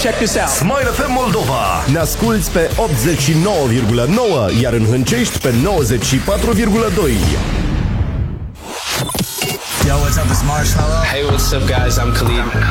check this out. Smile FM Moldova. Ne asculți pe 89,9, iar în Hâncești pe 94,2. Yo, what's up? It's Marshmello. Hey, what's up, guys? I'm Khalid.